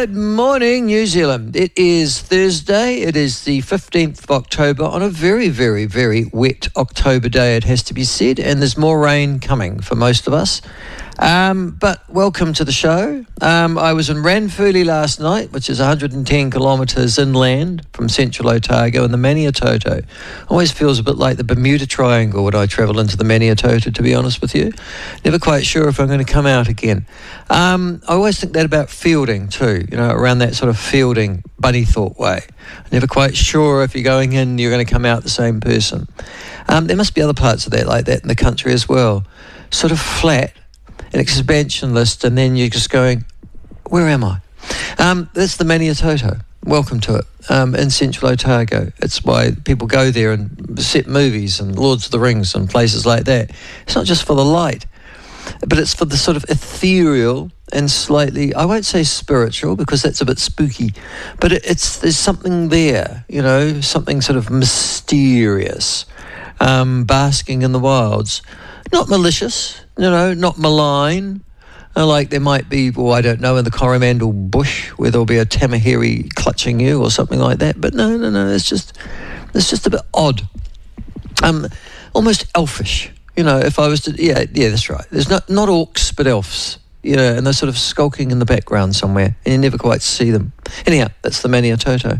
Good morning, New Zealand. It is Thursday. It is the 15th of October on a very, very, very wet October day, it has to be said, and there's more rain coming for most of us. But welcome to the show. I was in Ranfurly last night, which is 110 kilometres inland from central Otago, and the Maniatoto always feels a bit like the Bermuda Triangle when I travel into the Maniatoto, to be honest with you. Never quite sure if I'm going to come out again. I always think that about fielding too, around that sort of fielding, Bunnythorpe way. Never quite sure if you're going in, you're going to come out the same person. There must be other parts of that like that in the country as well. Sort of flat, an expansion list, and then you're just going, where am I? That's the Maniatoto. Welcome to it, in central Otago. It's why people go there and set movies and Lords of the Rings and places like that. It's not just for the light, but it's for the sort of ethereal and slightly, I won't say spiritual because that's a bit spooky, but there's something there, something sort of mysterious, basking in the wilds. Not malicious, not malign, like there might be, I don't know, in the Coromandel bush where there'll be a tamahiri clutching you or something like that. But no, it's just a bit odd, almost elfish. If I was to, yeah, that's right. There's not orcs but elves, and they're sort of skulking in the background somewhere, and you never quite see them. Anyhow, that's the Maniatoto.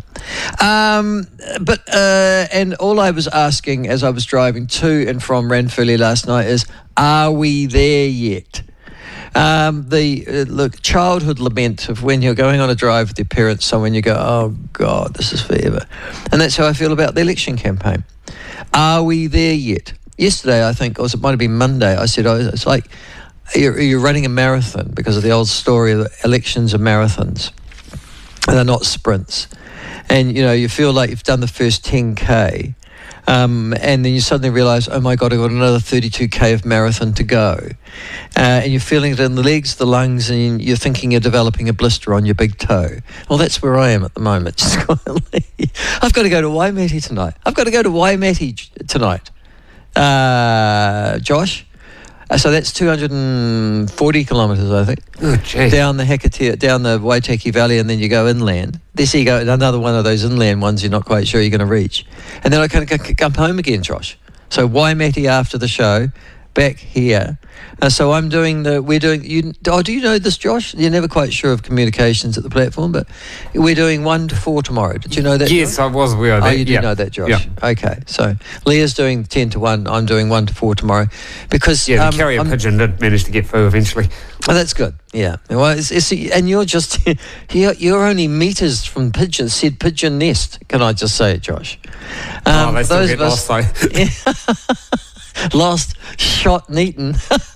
And all I was asking as I was driving to and from Ranfurly last night is, are we there yet? The childhood lament of when you're going on a drive with your parents somewhere and you go, oh God, this is forever. And that's how I feel about the election campaign. Are we there yet? Yesterday, I think, or it might have been Monday, I said, it's like you're running a marathon because of the old story of elections are marathons. And they're not sprints. And, you feel like you've done the first 10K. And then you suddenly realise, oh my God, I've got another 32K of marathon to go. And you're feeling it in the legs, the lungs, and you're thinking you're developing a blister on your big toe. Well, that's where I am at the moment. Just quietly. I've got to go to Waimate tonight. Josh? So that's 240 kilometres, I think. Oh, geez. Down the Hecate, down the Waitaki Valley, and then you go inland. There you go, another one of those inland ones you're not quite sure you're going to reach. And then I can come home again, Josh. So Waimate after the show, back here. So do you know this, Josh? You're never quite sure of communications at the platform, but we're doing 1 to 4 tomorrow. Did you know that? Yes, Josh? I was aware of that. Oh, you do know that, Josh? Yeah. Okay, so Leah's doing 10 to 1, I'm doing 1 to 4 tomorrow. Because the carrier pigeon did manage to get through eventually. Oh, that's good. Yeah. Well, and you're just you're only meters from said pigeon nest. Can I just say it, Josh? They still get lost though. Lost, shot, and eaten.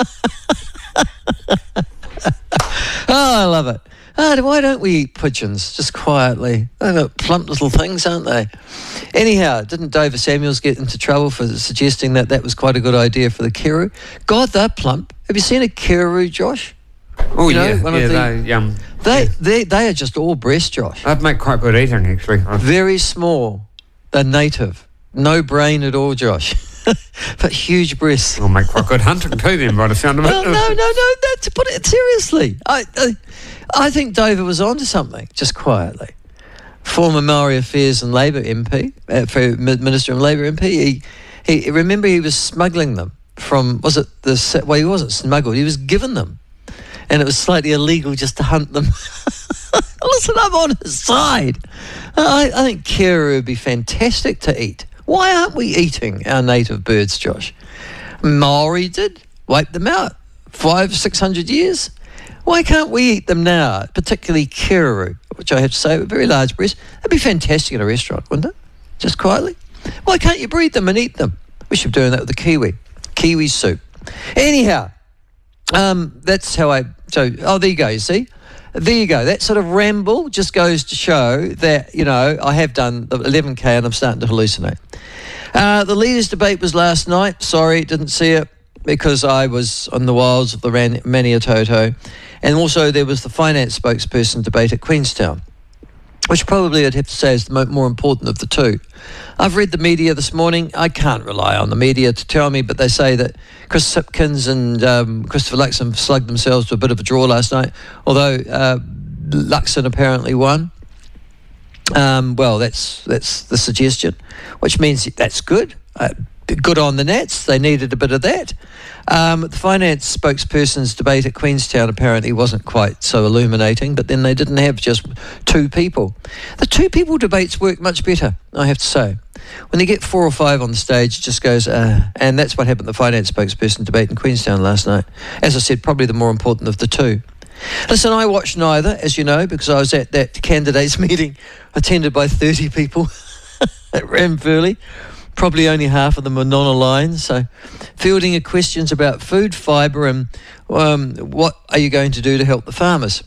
I love it. Why don't we eat pigeons just quietly? They're plump little things, aren't they? Anyhow, didn't David Samuels get into trouble for suggesting that was quite a good idea for the Kiru? God, they're plump. Have you seen a Kiru, Josh? Oh, They are just all breast, Josh. They'd make quite good eating, actually. Very small. They're native. No brain at all, Josh. But huge breasts. They'll make quite good hunting too then, by the sound of it. No, to put it seriously. I think David was onto something, just quietly. Former Maori Affairs and Labour MP, Minister of Labour MP, he remember he was smuggling them from, he wasn't smuggled, he was given them. And it was slightly illegal just to hunt them. Listen, I'm on his side. I think Kira would be fantastic to eat. Why aren't we eating our native birds, Josh? Maori did, wiped them out 500-600 years. Why can't we eat them now, particularly Kiraru, which I have to say, a very large breast? That'd be fantastic in a restaurant, wouldn't it? Just quietly. Why can't you breed them and eat them? We should be doing that with the kiwi soup. Anyhow, that's how there you go, you see? There you go. That sort of ramble just goes to show that, I have done the 11K and I'm starting to hallucinate. The leaders' debate was last night. Sorry, didn't see it because I was on the wilds of the Maniatoto. And also there was the finance spokesperson debate at Queenstown, which probably I'd have to say is the more important of the two. I've read the media this morning. I can't rely on the media to tell me, but they say that Chris Sipkins and Christopher Luxon slugged themselves to a bit of a draw last night, although Luxon apparently won. Well, that's the suggestion, which means that's good. Good on the Nats. They needed a bit of that. The finance spokesperson's debate at Queenstown apparently wasn't quite so illuminating, but then they didn't have just two people. The two people debates work much better, I have to say. When they get 4 or 5 on the stage, it just goes, and that's what happened at the finance spokesperson debate in Queenstown last night. As I said, probably the more important of the two. Listen, I watched neither, as you know, because I was at that candidates meeting attended by 30 people at Ramfurley. Probably only half of them are non-aligned, so fielding of questions about food, fibre, and what are you going to do to help the farmers?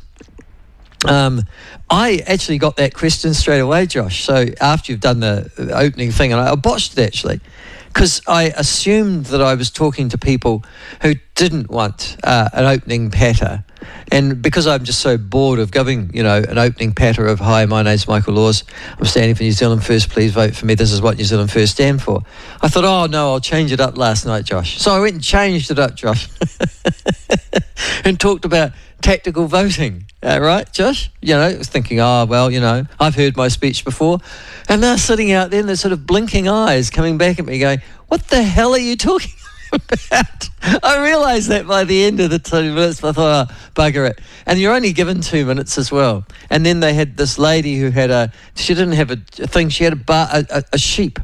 I actually got that question straight away, Josh. So after you've done the opening thing, and I botched it actually, because I assumed that I was talking to people who didn't want an opening patter. And because I'm just so bored of giving, an opening patter of, hi, my name's Michael Laws, I'm standing for New Zealand First, please vote for me, this is what New Zealand First stand for. I thought, oh no, I'll change it up last night, Josh. So I went and changed it up, Josh, and talked about tactical voting, right, Josh? I was thinking, I've heard my speech before. And they're sitting out there and they're sort of blinking eyes coming back at me going, what the hell are you talking about? I realised that by the end of the 2 minutes, I thought, bugger it. And you're only given 2 minutes as well. And then they had this lady who had she didn't have a thing, she had a sheep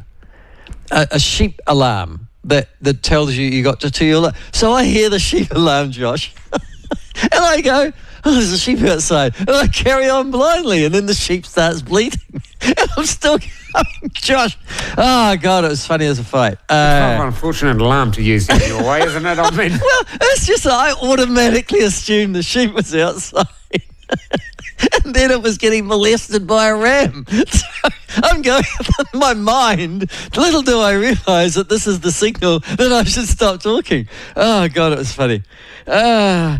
alarm that tells you got to 2. So I hear the sheep alarm, Josh. And I go, oh, there's a sheep outside. And I carry on blindly. And then the sheep starts bleating. And I'm still going, Josh. Oh, God, it was funny as a fight. It's not an unfortunate alarm to use in your way, isn't it? I mean, well, it's just I automatically assumed the sheep was outside. And then it was getting molested by a ram. So I'm going in my mind, little do I realise that this is the signal that I should stop talking. Oh, God, it was funny. No,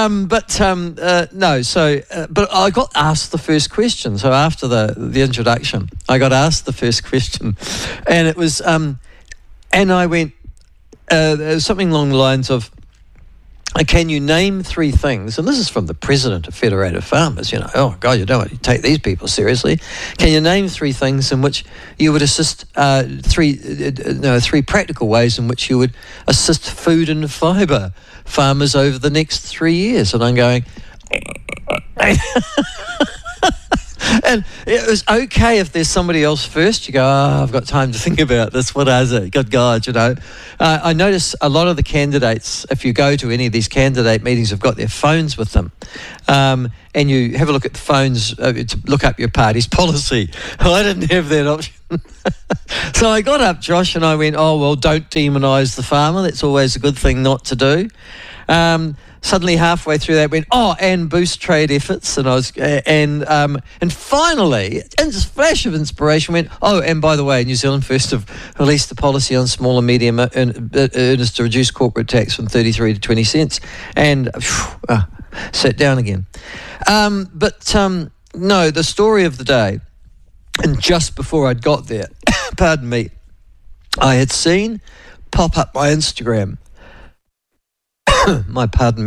but I got asked the first question. So after the introduction, I got asked the first question. And it was, and I went, something along the lines of, can you name 3 things? And this is from the president of Federated Farmers, Oh, God, you don't want to take these people seriously. Can you name 3 things in which you would assist, 3 practical ways in which you would assist food and fibre farmers over the next 3 years? And I'm going... And it was okay if there's somebody else first. You go, I've got time to think about this. What is it? Good God, I notice a lot of the candidates, if you go to any of these candidate meetings, have got their phones with them. And you have a look at the phones to look up your party's policy. I didn't have that option. So I got up, Josh, and I went, oh, well, don't demonise the farmer. That's always a good thing not to do. Suddenly, halfway through that, went, and boost trade efforts, and I was, and finally, in just flash of inspiration, went, and by the way, New Zealand First have released a policy on small and medium earners to reduce corporate tax from 33 to 20 cents, and sat down again. No, the story of the day, and just before I'd got there, pardon me, I had seen pop up my Instagram. My pardon.